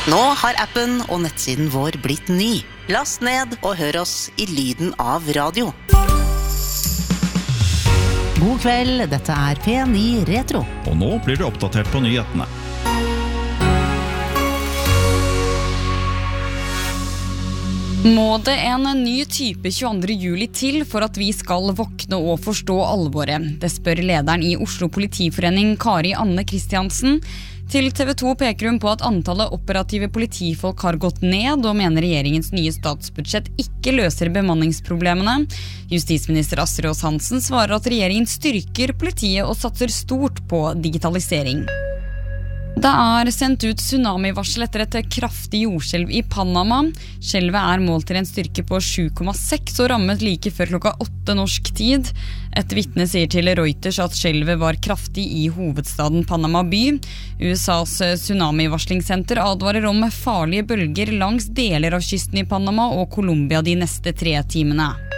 Nå har appen og nettsiden vår blitt ny. Last ned og hør oss i lyden av radio. God kveld, dette er P9 Retro. Og nå blir du oppdatert på nyhetene. Må det en ny type 22. juli til for at vi skal våkne og forstå alvoret? Det spør lederen i Oslo Politiforening, Kari Anne Kristiansen. Til TV 2 peker hun på at antallet operative politifolk har gått ned, og mener regjeringens nye statsbudsjett ikke løser bemanningsproblemene. Justisminister Astrid Aas Hansen svarer at regjeringen styrker politiet og satser stort på digitalisering. Det er sendt ut tsunamivarsel etter et kraftig jordskjelv i Panama. Skjelvet er målt til en styrke på 7,6 og rammet like før klokka 8 norsk tid. Et vitne sier til Reuters at skjelvet var kraftig i hovedstaden Panama by. USAs tsunamivarslingssenter advarer om farlige bølger langs deler av kysten i Panama og Colombia de neste 3 timene.